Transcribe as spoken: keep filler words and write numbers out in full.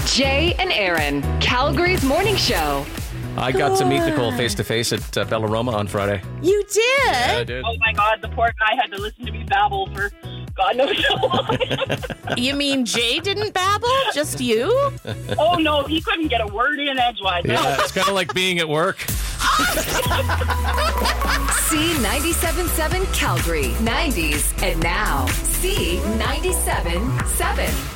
Jay and Aaron, Calgary's morning show. I got to meet Nicole face-to-face at uh, Bellaroma on Friday. You did? Yeah, I did. Oh my God, the poor guy had to listen to me babble for God knows how long. You mean Jay didn't babble? Just you? Oh no, he couldn't get a word in edgewise. Yeah, it's kind of like being at work. C ninety-seven point seven Calgary, nineties, and now C ninety-seven point seven.